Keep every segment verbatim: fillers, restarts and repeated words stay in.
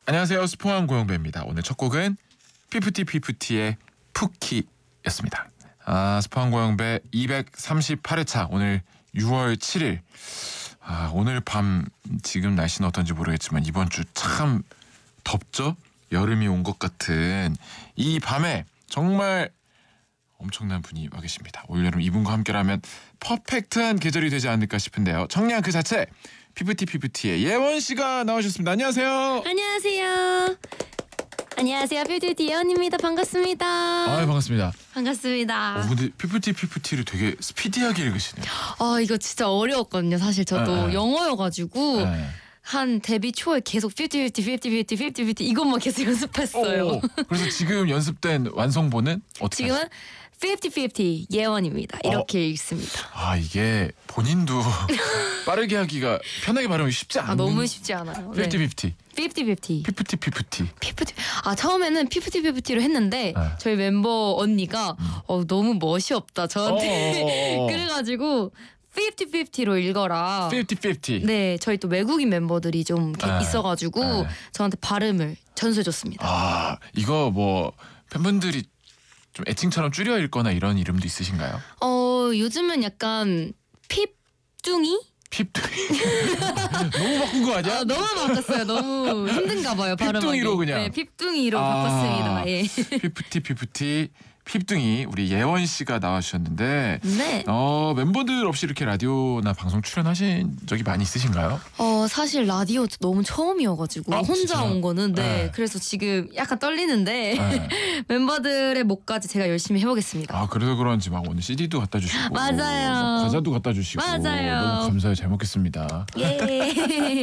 안녕하세요. 스포한 고영배입니다. 오늘 첫 곡은 피프티 피프티의 푸키였습니다. 아, 스포한 고영배 이백삼십팔 회차 오늘 유월 칠일. 아, 오늘 밤 지금 날씨는 어떤지 모르겠지만 이번 주 참 덥죠? 여름이 온 것 같은 이 밤에 정말 엄청난 분이 와 계십니다. 올여름 이분과 함께라면 퍼펙트한 계절이 되지 않을까 싶은데요. 청량 그 자체 피프티 피프티의 예원 씨가 나오셨습니다. 안녕하세요. 안녕하세요. 안녕하세요. 피프티 예원입니다. 반갑습니다. 아, 반갑습니다. 반갑습니다. 어, 근데 피프티 피프티를 되게 스피디하게 읽으시네요. 아, 이거 진짜 어려웠거든요. 사실 저도 네, 영어여가지고 네. 한 데뷔 초에 계속 피프티 피프티 피프티 피프티 피프티 피프티 이것만 계속 연습했어요. 오, 그래서 지금 연습된 완성본은 어떻게 지금은 하세요? 피프티 피프티 예원입니다. 이렇게 읽습니다. 아, 이게 본인도 빠르게 하기가 편하게 발음이 쉽지 않은. 아, 너무 쉽지 않아요. 피프티 피프티 피프티 피프티 피프티 피프티 피프티. 아, 처음에는 피프티 피프티로 했는데 네. 저희 멤버 언니가 어, 너무 멋이 없다 저한테 어어어어. 그래가지고 피프티 피프티로 읽어라. 피프티 피프티. 네, 저희 또 외국인 멤버들이 좀 이렇게 네. 있어가지고 네. 저한테 발음을 전수해줬습니다. 아, 이거 뭐 팬분들이 좀 애칭처럼 줄여 읽거나 이런 이름도 있으신가요? 어, 요즘은 약간 핍둥이? 핍둥이. 너무 바꾼 거 아니야? 아, 너무 바꿨어요. 너무 힘든가 봐요. 발음하기. 핍둥이로 그냥. 네, 핍둥이로 아. 바꿨습니다. 예. 피프티 피프티 핍둥이 우리 예원 씨가 나와주셨는데 네. 어, 멤버들 없이 이렇게 라디오나 방송 출연하신 적이 많이 있으신가요? 어, 사실 라디오 너무 처음이어가지고 아, 혼자 진짜요? 온 거는 네, 네. 그래서 지금 약간 떨리는데 네. 멤버들의 목까지 제가 열심히 해보겠습니다. 아, 그래서 그런지 막 오늘 씨디도 갖다 주시고 맞아요. 막 과자도 갖다 주시고 맞아요. 너무 감사해요. 잘 먹겠습니다. 예.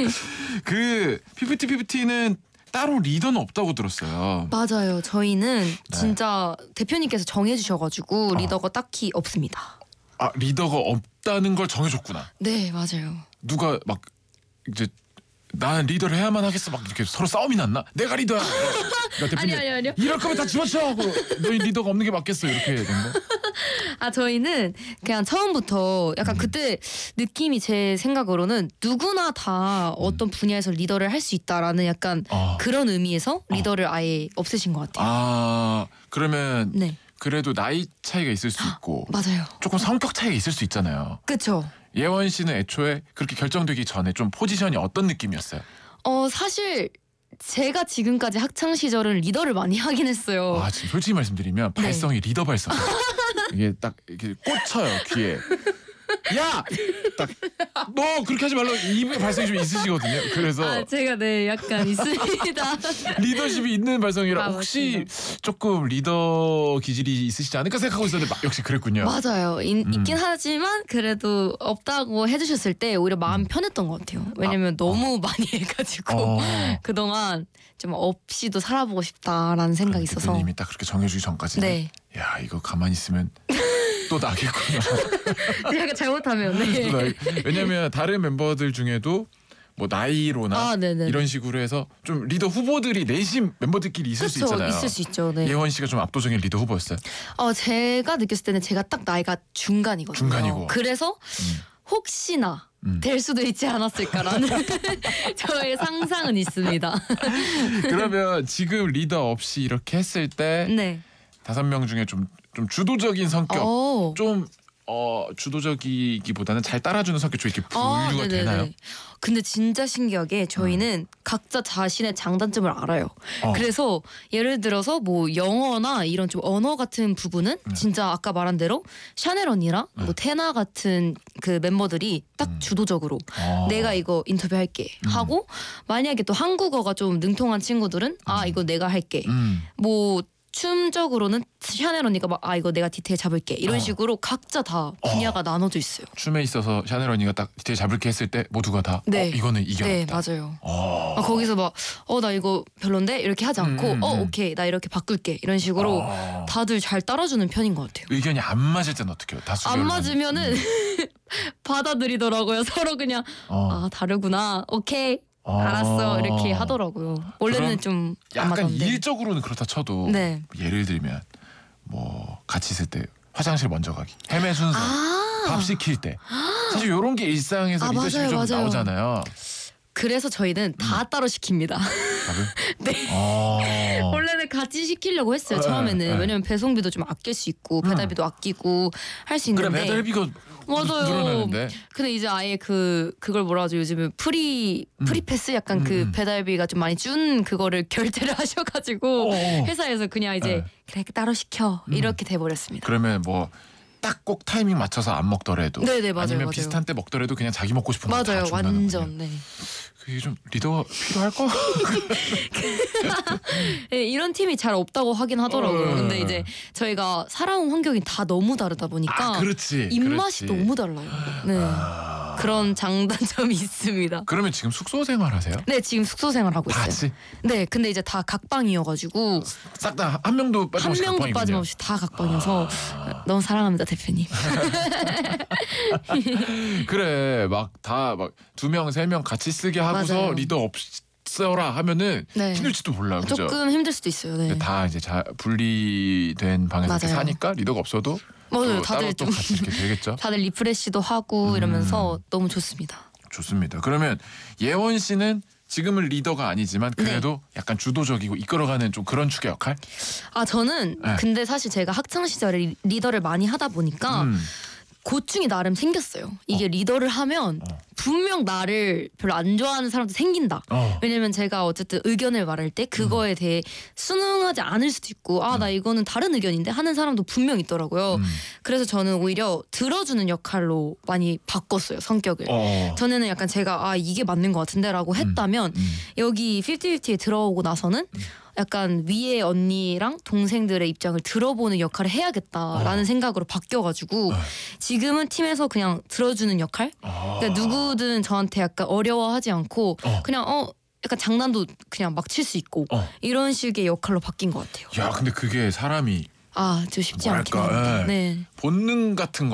그 피프티 피프티는 따로 리더는 없다고 들었어요. 맞아요. 저희는 네. 진짜 대표님께서 정해주셔가지고 리더가 딱히 없습니다. 아, 리더가 없다는 걸 정해줬구나. 네, 맞아요. 누가 막 이제 나는 리더를 해야만 하겠어 막 이렇게 서로 싸움이 났나? 내가 리더야. 그러니까 대표님, 아니요, 아니요, 아니요. 이럴 거면 다 집어쳐 하고 너희 리더가 없는 게 맞겠어 이렇게 된 거. 아, 저희는 그냥 처음부터 약간 그때 느낌이 제 생각으로는 누구나 다 어떤 분야에서 리더를 할 수 있다라는 약간 아. 그런 의미에서 리더를 아예 없애신 것 같아요. 아, 그러면 네, 그래도 나이 차이가 있을 수 있고 맞아요. 조금 성격 차이가 있을 수 있잖아요. 그쵸? 예원 씨는 애초에 그렇게 결정되기 전에 좀 포지션이 어떤 느낌이었어요? 어, 사실 제가 지금까지 학창 시절은 리더를 많이 하긴 했어요. 아, 지금 솔직히 말씀드리면 네. 발성이 리더 발성. 이게 딱 이렇게 꽂혀요 귀에. 야, 딱 너 그렇게 하지 말라고 이 발성이 좀 있으시거든요. 그래서 아, 제가 네 약간 있습니다. 리더십이 있는 발성이라 아, 혹시 맞습니다. 조금 리더 기질이 있으시지 않을까 생각하고 있었는데 막 역시 그랬군요. 맞아요. 인, 음. 있긴 하지만 그래도 없다고 해주셨을 때 오히려 마음 음. 편했던 것 같아요. 왜냐면 너무 많이 해가지고 어. 그동안 좀 없이도 살아보고 싶다라는 생각이 있어서. 대표님이 딱 그렇게 정해주기 전까지는 네. 야, 이거 가만히 있으면 또 나겠구나. 제가 잘못하면 네. 또 나- 왜냐면 다른 멤버들 중에도 뭐 나이로나 아, 네네. 이런 식으로 해서 좀 리더 후보들이 내심 멤버들끼리 있을 수 그렇죠. 있잖아요. 있을 수 있죠. 네. 예원 씨가 좀 압도적인 리더 후보였어요. 어, 제가 느꼈을 때는 제가 딱 나이가 중간이거든요. 중간이고. 그래서 음. 혹시나 음. 될 수도 있지 않았을까라는 저의 상상은 있습니다. 그러면 지금 리더 없이 이렇게 했을 때 네. 다섯 명 중에 좀, 좀 주도적인 성격, 오. 좀 어, 주도적이기보다는 잘 따라주는 성격 좀 이렇게 아, 분류가 네네네. 되나요? 근데 진짜 신기하게 저희는 각자 자신의 장단점을 알아요. 어. 그래서 예를 들어서 뭐 영어나 이런 좀 언어 같은 부분은 음. 진짜 아까 말한 대로 샤넬 언니랑 음. 뭐 테나 같은 그 멤버들이 딱 음. 주도적으로 어. 내가 이거 인터뷰할게 음. 하고 만약에 또 한국어가 좀 능통한 친구들은 아 이거 내가 할게 음. 뭐 춤적으로는 샤넬 언니가 막 아 이거 내가 디테일 잡을게 이런 어. 식으로 각자 다 분야가 나눠져 있어요. 춤에 있어서 샤넬 언니가 딱 디테일 잡을게 했을 때 모두가 다 네. 어, 이거는 이겨냈다. 네 맞아요. 어. 아, 거기서 막 어 나 이거 별론데 이렇게 하지 않고 음, 음, 어 음. 오케이 나 이렇게 바꿀게 이런 식으로 어. 다들 잘 따라주는 편인 것 같아요. 의견이 안 맞을 때는 어떻게 해요? 다수 안 맞으면은 받아들이더라고요. 서로 그냥 어. 아 다르구나 오케이 어. 알았어 이렇게 하더라고요. 원래는 그럼 좀 안 약간 맞았는데. 일적으로는 그렇다 쳐도 네. 예를 들면 뭐 같이 있을 때 화장실 먼저 가기, 헤매 순서, 아 밥 시킬 때 사실 이런 게 일상에서 아, 리더십이 맞아요, 좀 맞아요. 나오잖아요. 그래서 저희는 다 따로 시킵니다. 밥을? 네. 어. 원래는 같이 시키려고 했어요. 네, 처음에는. 네. 왜냐면 배송비도 좀 아낄 수 있고 배달비도 아끼고 할 수 있는데. 그래 배달비가 맞아요. 늘어나는데. 근데 이제 아예 그 그걸 뭐라 하죠? 요즘은 프리 음. 프리패스 약간 음, 그 음. 배달비가 좀 많이 준 그거를 결제를 하셔가지고 어. 회사에서 그냥 이제 네. 그래 따로 시켜 음. 이렇게 돼버렸습니다. 그러면 뭐 딱 꼭 타이밍 맞춰서 안 먹더라도 네네 맞아요. 아니면 맞아요. 비슷한 때 먹더라도 그냥 자기 먹고 싶은 거 다 맞아요. 준다는 완전 네. 그게 좀 리더가 필요할까? 네, 이런 팀이 잘 없다고 하긴 하더라고요. 어. 근데 이제 저희가 살아온 환경이 다 너무 다르다 보니까 아 그렇지. 입맛이 그렇지. 너무 달라요. 네. 아. 그런 장단점이 있습니다. 그러면 지금 숙소 생활하세요? 네, 지금 숙소 생활하고 있어요. 같이 네, 근데 이제 다 각방이어가지고 싹 다 한 명도 한 빠짐없이 명도 각방이군요. 빠짐없이 다 각방이어서 너무 사랑합니다, 대표님. 그래 막 다 막 두 명 세 명 같이 쓰게 하고서 맞아요. 리더 없어라 하면은 네. 힘들지도 몰라 그죠? 조금 힘들 수도 있어요. 네. 다 이제 자, 분리된 방에서 이렇게 맞아요. 사니까 리더가 없어도 맞아요. 또 다들 따로 또 좀 같이 이렇게 되겠죠. 다들 리프레시도 하고 음. 이러면서 너무 좋습니다. 좋습니다. 그러면 예원 씨는 지금은 리더가 아니지만 네. 그래도 약간 주도적이고 이끌어가는 좀 그런 축의 역할? 아 저는 네. 근데 사실 제가 학창 시절에 리- 리더를 많이 하다 보니까 음. 고충이 나름 생겼어요. 이게 리더를 하면 어. 분명 나를 별로 안 좋아하는 사람도 생긴다. 어. 왜냐면 제가 어쨌든 의견을 말할 때 그거에 음. 대해 순응하지 않을 수도 있고 아 나 이거는 다른 의견인데 하는 사람도 분명 있더라고요. 음. 그래서 저는 오히려 들어주는 역할로 많이 바꿨어요, 성격을. 어. 전에는 약간 제가 아 이게 맞는 것 같은데라고 했다면 음. 여기 피프티피프티에 들어오고 나서는 약간 위에 언니랑 동생들의 입장을 들어보는 역할을 해야겠다라는 어. 생각으로 바뀌어가지고 어. 지금은 팀에서 그냥 들어주는 역할. 어. 그러니까 누구든 저한테 약간 어려워하지 않고 어. 그냥 어 약간 장난도 그냥 막 칠 수 있고 어. 이런 식의 역할로 바뀐 것 같아요. 야 근데 그게 사람이 아, 저 쉽지 않긴 뭐랄까, 합니다. 예. 네. 본능 같은